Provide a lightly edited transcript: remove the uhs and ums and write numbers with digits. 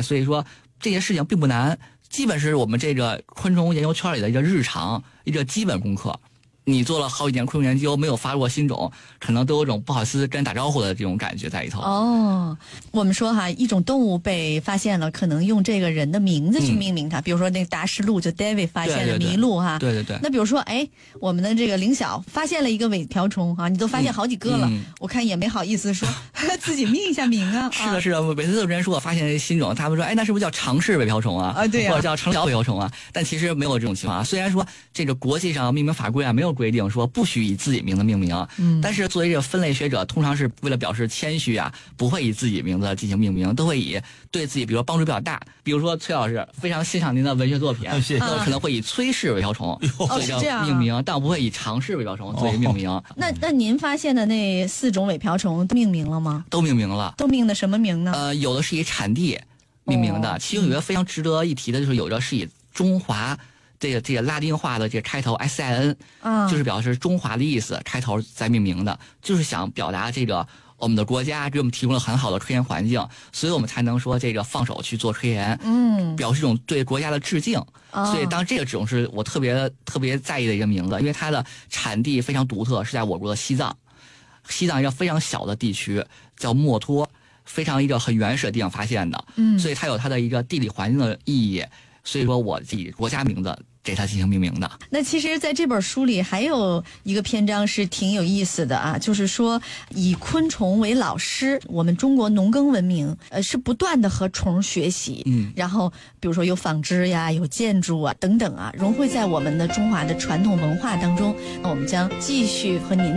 所以说这些事情并不难，基本是我们这个昆虫研究圈里的一个日常一个基本功课。你做了好几年昆虫研究，没有发过新种，可能都有种不好意思跟人打招呼的这种感觉在里头。 哦，我们说哈，一种动物被发现了，可能用这个人的名字去命名它，比如说那个达什鹿，就 David 发现了麋鹿哈。 对对对。 那比如说，哎，我们的这个凌晓发现了一个尾瓢虫啊，你都发现好几个了，我看也没好意思说自己命一下名啊。 是的，是的，每次有人说我发现新种，他们说，哎，那是不是叫长翅尾瓢虫啊？ 啊，对呀， 或者叫长角尾瓢虫啊？但其实没有这种情况啊。虽然说这个国际上命名法规啊没有规定说不许以自己名字命名，但是作为这个分类学者，通常是为了表示谦虚啊，不会以自己名字进行命名，都会以对自己比如说帮助比较大，比如说崔老师非常欣赏您的文学作品，可能会以崔氏尾瓢虫做一个命名，但我不会以长氏尾瓢虫作为命名。 那您发现的那4种尾瓢虫命名了吗？ 都命名了。 都命的什么名呢？ 有的是以产地命名的，其中有一个非常值得一提的，就是有的是以中华这个拉丁话的这个开头 SIN，就是表示中华的意思，开头在命名的，就是想表达这个我们的国家给我们提供了很好的科研环境，所以我们才能说这个放手去做科研，表示一种对国家的致敬。所以当这个种是我特别在意的一个名字，因为它的产地非常独特，是在我国的西藏一个非常小的地区叫墨脱，非常一个很原始的地方发现的，所以它有它的一个地理环境的意义。所以说我以国家名字给它进行命名的。 那其实在这本书里还有一个篇章是挺有意思的啊，就是说以昆虫为老师，我们中国农耕文明是不断的和虫学习，然后比如说有纺织呀，有建筑啊等等啊，融汇在我们的中华的传统文化当中。我们将继续和您